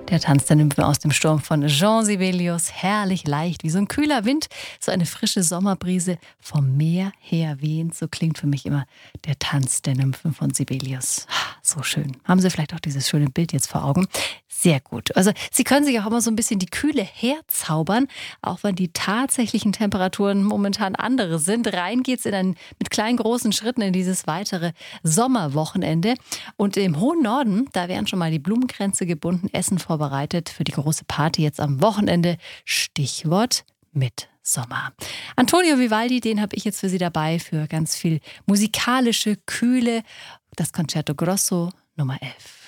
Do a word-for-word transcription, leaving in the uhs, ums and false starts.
Der Tanz der Nymphen aus dem Sturm von Jean Sibelius. Herrlich leicht, wie so ein kühler Wind, so eine frische Sommerbrise vom Meer her wehend. So klingt für mich immer der Tanz der Nymphen von Sibelius. So schön. Haben Sie vielleicht auch dieses schöne Bild jetzt vor Augen? Sehr gut. Also Sie können sich auch immer so ein bisschen die Kühle herzaubern, auch wenn die tatsächlichen Temperaturen momentan andere sind. Rein geht's in ein, mit kleinen, großen Schritten in dieses weitere Sommerwochenende. Und im hohen Norden, da werden schon mal die Blumenkränze gebunden, Essen vorbereitet für die große Party jetzt am Wochenende. Stichwort Mitsommer. Antonio Vivaldi, den habe ich jetzt für Sie dabei für ganz viel musikalische Kühle. Das Concerto Grosso Nummer elf.